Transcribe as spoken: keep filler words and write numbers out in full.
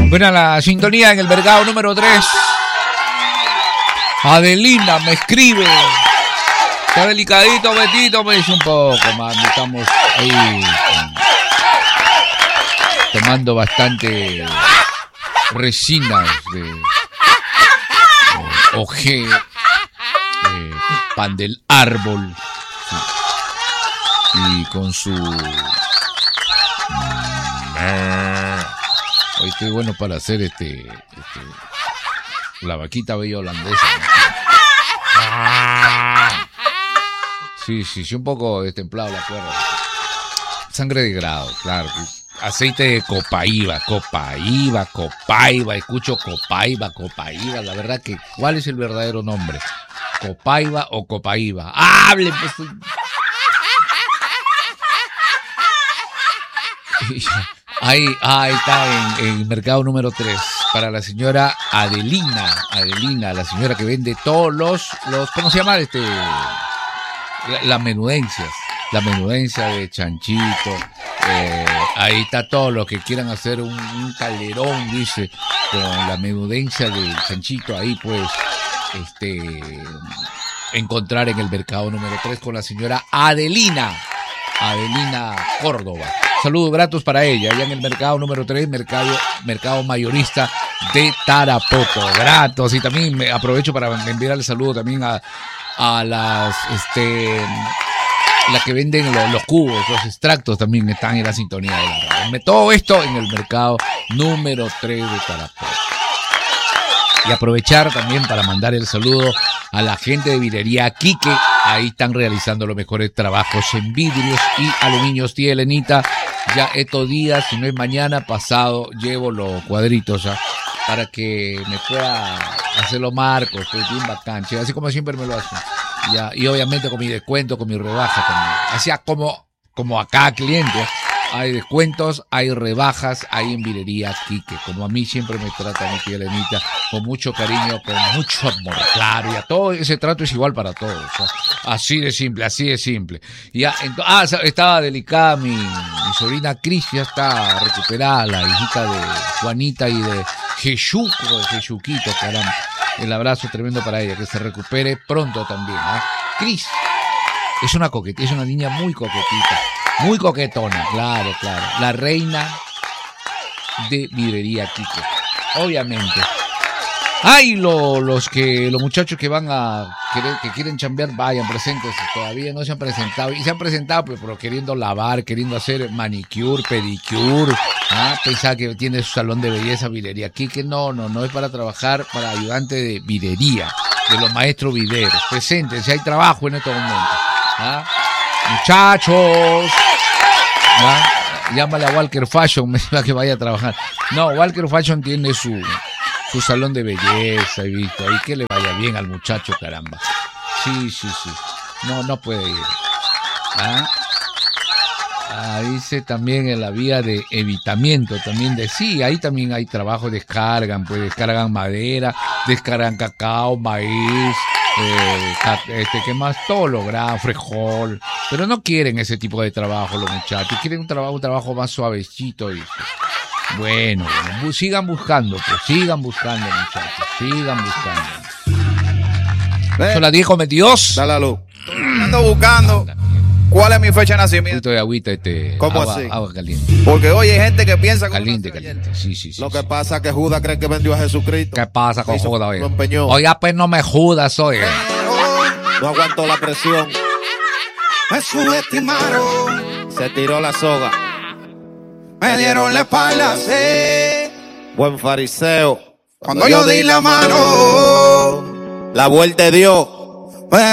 Buena la sintonía en el mercado número tres. Adelina me escribe. Está delicadito, Betito, me dice un poco, man. Estamos ahí tomando bastante resinas de eh, ojé, eh, pan del árbol, sí. Y con su hoy estoy bueno para hacer este, este la vaquita bella holandesa, ¿no? Sí, sí, sí, un poco destemplado la cuerda. Sangre de grado, claro. Aceite de copaíba, copaíba, copaíba. Escucho copaíba, copaíba. La verdad que, ¿cuál es el verdadero nombre? ¿Copaíba o copaíba? ¡Hable, pues! Ahí, ahí está en, en mercado número tres. Para la señora Adelina. Adelina, la señora que vende todos los, los ¿cómo se llama? Este, la, las menudencias. La menudencia de chanchito. Eh, ahí está todo lo que quieran hacer un, un calderón, dice, con la menudencia del chanchito. Ahí pues, este, encontrar en el mercado número tres con la señora Adelina. Adelina Córdoba. Saludos gratos para ella, allá en el mercado número tres, mercado, mercado mayorista de Tarapoto. Gratos. Y también me aprovecho para enviar el saludo también a, a las, este, las que venden los, los cubos, los extractos también están en la sintonía de la radio. Todo esto en el mercado número tres de Tarapoto. Y aprovechar también para mandar el saludo a la gente de vidrería Quique. Ahí están realizando los mejores trabajos en vidrios y aluminios. Tía Elenita, ya estos días, si no es mañana, pasado, llevo los cuadritos ya, para que me pueda hacer los marcos, pues bien bacán, che, así como siempre me lo hacen. Ya, y obviamente con mi descuento, con mi rebaja también. Así como, como acá cliente, hay descuentos, hay rebajas, hay en vidrería Quique, como a mí siempre me trata mi tía Elenita, con mucho cariño, con mucho amor, claro, y a todo ese trato es igual para todos, o sea, así de simple, así de simple. Ya, ento- ah, estaba delicada mi, mi sobrina Cris, ya está recuperada, la hijita de Juanita y de Jeshuco, de Jeshuquito, caramba. El abrazo tremendo para ella, que se recupere pronto también, ¿eh? Cris es una coquetita, es una niña muy coquetita, muy coquetona, claro, claro. La reina de vidrería Quique, obviamente. Ay, lo, los que los muchachos que van a querer, que quieren chambear, vayan, preséntense. Todavía no se han presentado. Y se han presentado, pues, pero queriendo lavar, queriendo hacer manicure, pedicure. Ah, pensaba que tiene su salón de belleza, vidrería Quique. No, no, no es para trabajar, para ayudante de videría, de los maestros videros. Preséntense, hay trabajo en estos momentos. ¿Ah? Muchachos, ¿ah? Llámale a Walker Fashion, me diga que vaya a trabajar. No, Walker Fashion tiene su, su salón de belleza, y visto, ahí que le vaya bien al muchacho, caramba. Sí, sí, sí. No, no puede ir. ¿Ah? Ah, dice también en la vía de evitamiento, también de sí, ahí también hay trabajo, descargan, pues descargan madera, descargan cacao, maíz, eh, este, ¿qué más? Todo lo grano, frijol, pero no quieren ese tipo de trabajo los muchachos, quieren un trabajo, un trabajo más suavecito, dice. Bueno, bueno, sigan buscando, pues, sigan buscando, muchachos, sigan buscando. Son las diez con veintidós. Dale la luz. Ando buscando. ¿Cuál es mi fecha de Un nacimiento? poquito de agüita, este, ¿Cómo agua, así? agua caliente. Porque hoy hay gente que piensa que Caliente, caliente, sí, sí, sí. Lo que sí. pasa es que Judas cree que vendió a Jesucristo. ¿Qué pasa con Hizo- Judas, oye? Lo empeñó. Oye, pues no me judas, oye. No aguantó la presión. Me subestimaron, Se tiró la soga. me dieron la espalda, sí. Buen fariseo. Cuando yo di la mano, La vuelta dio.